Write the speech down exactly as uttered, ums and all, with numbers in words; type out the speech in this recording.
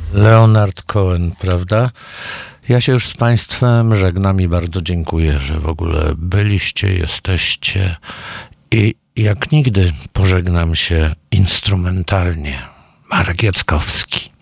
Leonard Cohen, prawda? Ja się już z Państwem żegnam i bardzo dziękuję, że w ogóle byliście, jesteście i jak nigdy pożegnam się instrumentalnie. Marek Jackowski.